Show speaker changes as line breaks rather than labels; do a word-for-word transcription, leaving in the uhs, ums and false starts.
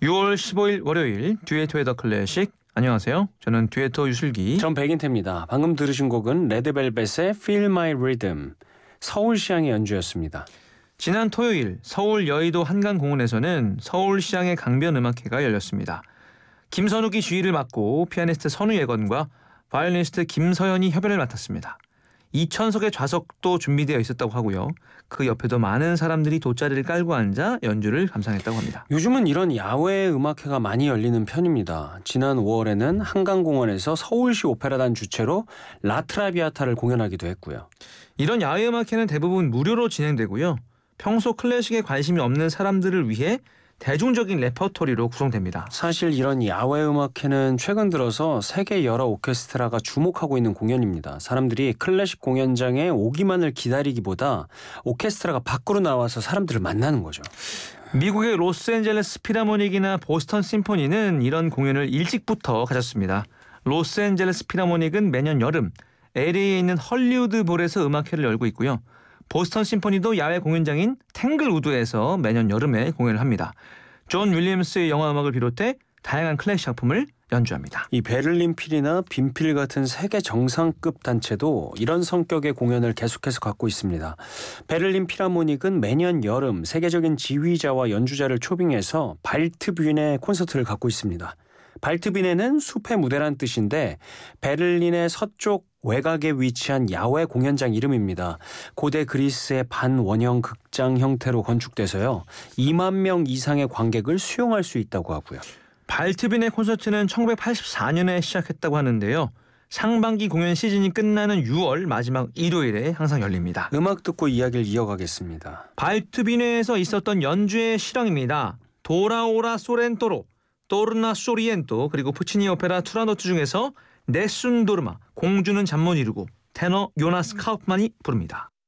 유월 십오일 월요일 듀에토의 더 클래식. 안녕하세요. 저는 듀에토 유슬기.
전 백인태입니다. 방금 들으신 곡은 레드벨벳의 Feel My Rhythm, 서울시향의 연주였습니다.
지난 토요일 서울 여의도 한강공원에서는 서울시향의 강변음악회가 열렸습니다. 김선욱이 주의를 맡고 피아니스트 선우예건과 바이올리니스트 김서연이 협연을 맡았습니다. 이천 석의 좌석도 준비되어 있었다고 하고요. 그 옆에도 많은 사람들이 돗자리를 깔고 앉아 연주를 감상했다고 합니다.
요즘은 이런 야외 음악회가 많이 열리는 편입니다. 지난 오월에는 한강공원에서 서울시 오페라단 주최로 라트라비아타를 공연하기도 했고요.
이런 야외 음악회는 대부분 무료로 진행되고요. 평소 클래식에 관심이 없는 사람들을 위해 대중적인 레퍼토리로 구성됩니다.
사실 이런 야외 음악회는 최근 들어서 세계 여러 오케스트라가 주목하고 있는 공연입니다. 사람들이 클래식 공연장에 오기만을 기다리기보다 오케스트라가 밖으로 나와서 사람들을 만나는 거죠.
미국의 로스앤젤레스 필하모닉이나 보스턴 심포니는 이런 공연을 일찍부터 가졌습니다. 로스앤젤레스 필하모닉은 매년 여름 엘에이에 있는 헐리우드 볼에서 음악회를 열고 있고요. 보스턴 심포니도 야외 공연장인 탱글우드에서 매년 여름에 공연을 합니다. 존 윌리엄스의 영화 음악을 비롯해 다양한 클래식 작품을 연주합니다.
이 베를린 필이나 빈필 같은 세계 정상급 단체도 이런 성격의 공연을 계속해서 갖고 있습니다. 베를린 필하모닉은 매년 여름 세계적인 지휘자와 연주자를 초빙해서 발트뷴의 콘서트를 갖고 있습니다. 발트뷴에는 숲의 무대란 뜻인데 베를린의 서쪽 외곽에 위치한 야외 공연장 이름입니다. 고대 그리스의 반원형 극장 형태로 건축돼서요. 이만 명 이상의 관객을 수용할 수 있다고 하고요.
발트뷴의 콘서트는 천구백팔십사년에 시작했다고 하는데요. 상반기 공연 시즌이 끝나는 유월 마지막 일요일에 항상 열립니다.
음악 듣고 이야기를 이어가겠습니다.
발트뷴에서 있었던 연주의 실황입니다. 도라오라 소렌토로, 또르나 소리엔토, 그리고 푸치니 오페라 투라노트 중에서 네순 도르마, 공주는 잠 못 이루고 테너 요나스 카우프만이 부릅니다.